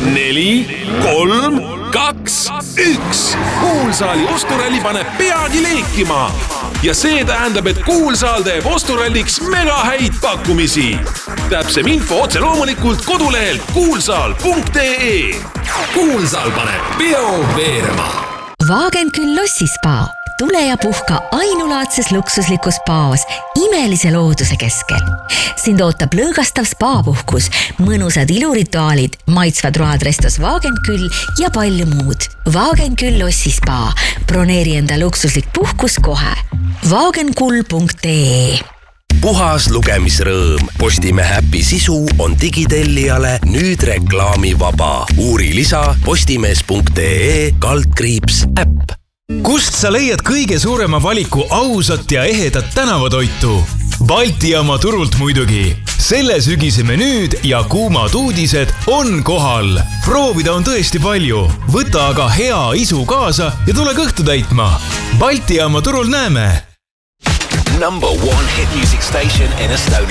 4, 3, 2, 1. Kuulsaali osturalli paneb peagi leekima. Ja see tähendab, et Kuulsaal teeb osturalliks mega häid pakkumisi. Täpsem info otse loomulikult kodulehelt kuulsaal.ee. Kuulsaal paneb peo veerema. Wagenküll Lossispa. Tule ja puhka ainulaadses luksuslikus spaas imelise looduse keskel. Sind ootab lõõgastav spaapuhkus, mõnusad ilurituaalid, maitsvad road restos Wagenküll ja palju muud. Wagenküll Lossispa. Broneeri enda luksuslik puhkus kohe. Wagenkull.ee. Puhas lugemisrõõm. Postimehe äpi sisu on digitellijale nüüd reklaamivaba. Uuri lisa postimees.ee/äpp. Kust sa leiad kõige suurema valiku ausat ja ehedat tänavatoitu? Balti jaama turult muidugi. Selle sügise menüüd ja kuumad uudised on kohal. Proovida on tõesti palju. Võta aga hea isu kaasa ja tule kõhtu täitma. Balti jaama turul näeme. Number 1 hit music station in Estonia.